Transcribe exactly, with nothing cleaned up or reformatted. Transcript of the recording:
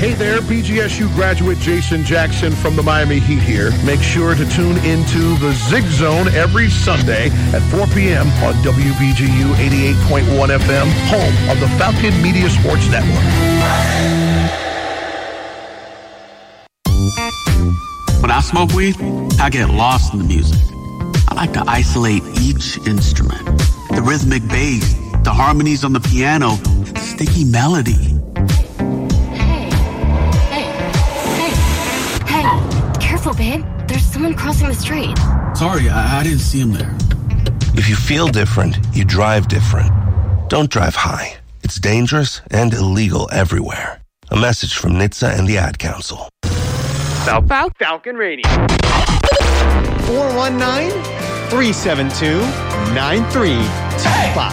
Hey there, B G S U graduate Jason Jackson from the Miami Heat here. Make sure to tune into the Zig Zone every Sunday at four p.m. on W B G U eighty-eight point one F M, home of the Falcon Media Sports Network. When I smoke weed, I get lost in the music. I like to isolate each instrument. The rhythmic bass, the harmonies on the piano, the sticky melody. Careful, babe. There's someone crossing the street. Sorry, I, I didn't see him there. If you feel different, you drive different. Don't drive high. It's dangerous and illegal everywhere. A message from N H T S A and the Ad Council. South Fal- Falcon Radio. four one nine, three seven two, nine three two five.